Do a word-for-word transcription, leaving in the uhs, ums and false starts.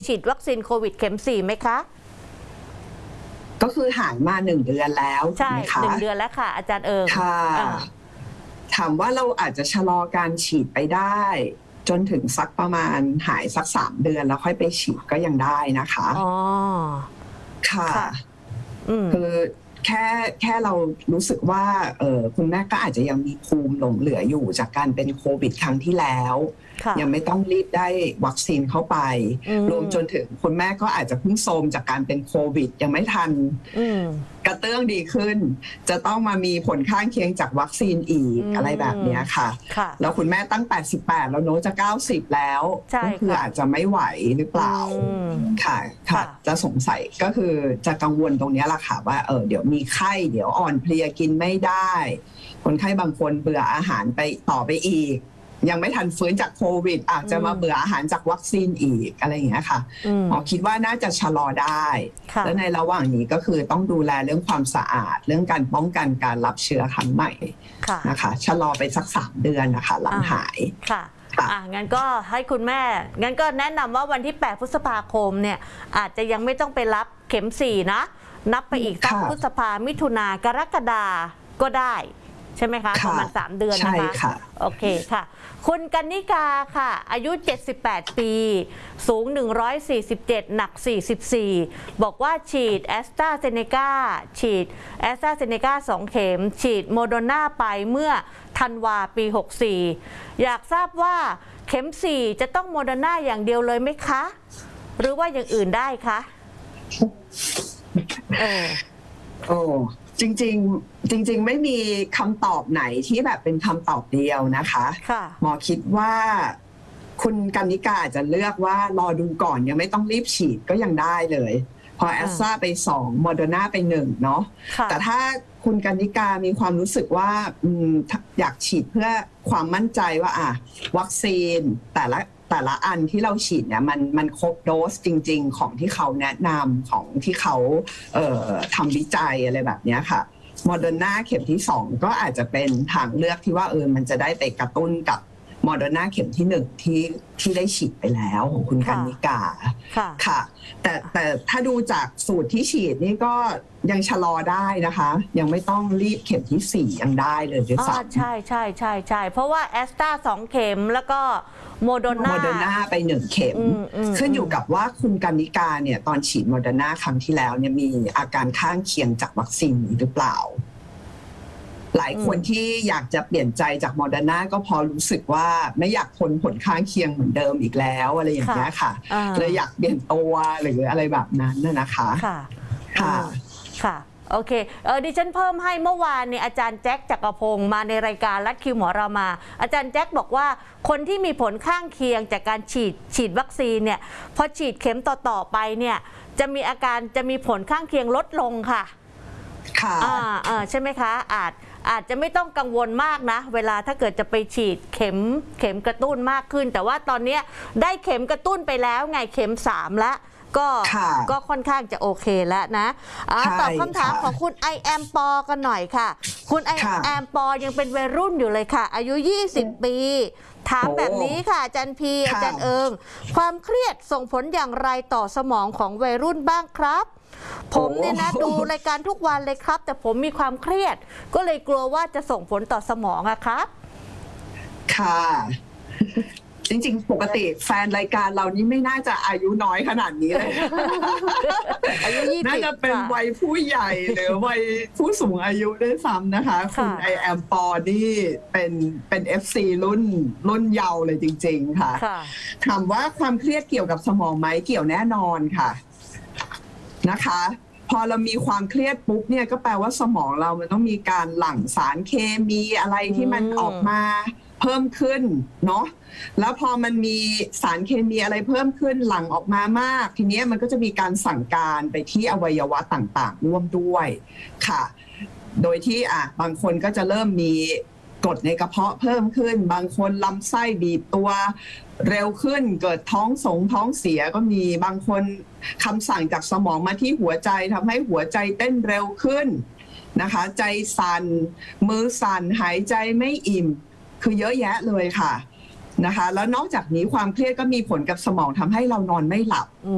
ฉีดวัคซีนโควิดเข็มสี่ไหมคะก็คือหายมาหนึ่งเดือนแล้วใช่หนึ่งเดือนแล้วค่ะอาจารย์เอิงค่ะถามว่าเราอาจจะชะลอการฉีดไปได้ จนถึงสักประมาณหายสักสามเดือนแล้วค่อยไปฉีดก็ยังได้นะคะอ๋อค่ะคือแค่แค่เรารู้สึกว่าเออคุณแม่ก็อาจจะยังมีภูมิหลงเหลืออยู่จากการเป็นโควิดครั้งที่แล้วยังไม่ต้องรีบได้วัคซีนเข้าไปรวมจนถึงคุณแม่ก็อาจจะเพิ่งโทรมจากการเป็นโควิดยังไม่ทันกระเตื้องดีขึ้นจะต้องมามีผลข้างเคียงจากวัคซีนอีกอะไรแบบนี้ค่ะแล้วคุณแม่ตั้งแปดสิบแปดแล้วโน้จะเก้าสิบแล้วก็คืออาจจะไม่ไหวหรือเปล่าค่ะค่ะจะสงสัยก็คือจะกังวลตรงนี้แหละค่ะว่าเออเดี๋ยวมีไข้เดี๋ยวอ่อนเพลียกินไม่ได้คนไข้บางคนเบื่ออาหารไปต่อไปอีกยังไม่ทันฟื้นจากโควิดอาจจะมาเบื่ออาหารจากวัคซีนอีกอะไรอย่างเงี้ยค่ะหมอคิดว่าน่าจะชะลอได้และในระหว่างนี้ก็คือต้องดูแลเรื่องความสะอาดเรื่องการป้องกันการรับเชื้อครั้งใหม่นะคะชะลอไปสักสามเดือนนะคะหลังหายค่ะอ่ะงั้นก็ให้คุณแม่งั้นก็แนะนำว่าวันที่แปดพฤษภาคมเนี่ยอาจจะยังไม่ต้องไปรับเข็มสี่นะนับไปอีกสักพฤษภามิถุนากรกฎาก็ได้ใช่ไหมคะประมาณสามเดือนนะคะโอเคค่ะคุณกนิกาค่ะอายุเจ็ดสิบแปดปีสูงหนึ่งร้อยสี่สิบเจ็ดหนักสี่สิบสี่บอกว่าฉีดแอสตราเซเนกาฉีดแอสตราเซเนกาสองเข็มฉีดโมโดนาไปเมื่อธันวาปีหกสี่อยากทราบว่าเข็มสี่จะต้องโมโดนาอย่างเดียวเลยไหมคะหรือว่าอย่างอื่นได้คะเออโอ้จริงๆจริงๆไม่มีคำตอบไหนที่แบบเป็นคำตอบเดียวนะคะหมอคิดว่าคุณกนิกาจะเลือกว่ารอดูก่อนยังไม่ต้องรีบฉีดก็ยังได้เลยพอแอสตราไปสองโมเดอร์นาไปหนึ่งเนาะแต่ถ้าคุณกนิกามีความรู้สึกว่าอยากฉีดเพื่อความมั่นใจว่าอ่ะวัคซีนแต่ละแต่ละอันที่เราฉีดเนี่ยมันมันครบโดสจริงๆของที่เขาแนะนำของที่เขาเอ่อทำวิจัยอะไรแบบนี้ค่ะโมเดอร์นาเข็มที่สองก็อาจจะเป็นทางเลือกที่ว่าเออมันจะได้ไปกระตุ้นกับโมเดอร์นาเข็มที่หนึ่งที่ที่ได้ฉีดไปแล้วของคุณกนิกาค่ะแต่แต่ถ้าดูจากสูตรที่ฉีดนี่ก็ยังชะลอได้นะคะยังไม่ต้องรีบเข็มที่สี่ยังได้เลยด้วยซ้ำใช่ใช่ใช่ใช่เพราะว่าแอสตราสองเข็มแล้วก็โมโดนาโมเดอร์นาไปหนึ่งเข็มขึ้นอยู่กับว่าคุณกนิกาเนี่ยตอนฉีดโมเดอร์นาครั้งที่แล้วเนี่ยมีอาการข้างเคียงจากวัคซีนหรือเปล่าหลายคนที่อยากจะเปลี่ยนใจจากโมเดอร์นาก็พอรู้สึกว่าไม่อยากทนผลข้างเคียงเหมือนเดิมอีกแล้วอะไรอย่างเงี้ยค่ะเลยอยากเปลี่ยนตัวหรืออะไรแบบนั้นนะคะค่ะค่ะค่ะโอเคเออดิฉันเพิ่มให้เมื่อวานเนี่ยอาจารย์แจ็คจักรพงศ์มาในรายการรัดคิวหมอเรามาอาจารย์แจ็คบอกว่าคนที่มีผลข้างเคียงจากการฉีดฉีดวัคซีนเนี่ยพอฉีดเข็มต่อๆไปเนี่ยจะมีอาการจะมีผลข้างเคียงลดลงค่ะค่ะอ่าอ่าใช่ไหมคะอาจอาจจะไม่ต้องกังวลมากนะเวลาถ้าเกิดจะไปฉีดเข็มเข็มกระตุ้นมากขึ้นแต่ว่าตอนนี้ได้เข็มกระตุ้นไปแล้วไงเข็มสามแล้วก็ก็ค่อนข้างจะโอเคแล้วนะตอบคำถามของคุณไอแอมปอกันหน่อยค่ะคุณไอแอมปอยังเป็นวัยรุ่นอยู่เลยค่ะอายุยี่สิบปีถามแบบนี้ค่ะอาจารย์พีอาจารย์เอิงความเครียดส่งผลอย่างไรต่อสมองของวัยรุ่นบ้างครับผมเนี่ยนะดูรายการทุกวันเลยครับแต่ผมมีความเครียดก็เลยกลัวว่าจะส่งผลต่อสมองอะครับค่ะจริงๆปกติแฟนรายการเรานี่ไม่น่าจะอายุน้อยขนาดนี้เลยอายุยี่สิบน่าจะเป็นวัยผู้ใหญ่หรือวัยผู้สูงอายุด้วยซ้ำนะคะคุณไอแอมปอนี่เป็นเป็น เอฟ ซี รุ่นรุ่นเยาว์เลยจริงๆค่ะถามว่าความเครียดเกี่ยวกับสมองไหมเกี่ยวแน่นอนค่ะนะคะพอเรามีความเครียดปุ๊บเนี่ยก็แปลว่าสมองเรามันต้องมีการหลั่งสารเคมีอะไรที่มันออกมาเพิ่มขึ้นเนาะแล้วพอมันมีสารเคมีอะไรเพิ่มขึ้นหลั่งออกมามากทีนี้มันก็จะมีการสั่งการไปที่อวัยวะต่างๆร่วมด้วยค่ะโดยที่อ่ะบางคนก็จะเริ่มมีกรดในกระเพาะเพิ่มขึ้นบางคนลำไส้บีบตัวเร็วขึ้นเกิดท้องสงท้องเสียก็มีบางคนคำสั่งจากสมองมาที่หัวใจทำให้หัวใจเต้นเร็วขึ้นนะคะใจสั่นมือสั่นหายใจไม่อิ่มคือเยอะแยะเลยค่ะนะคะแล้วนอกจากนี้ความเครียดก็มีผลกับสมองทำให้เรานอนไม่หลับ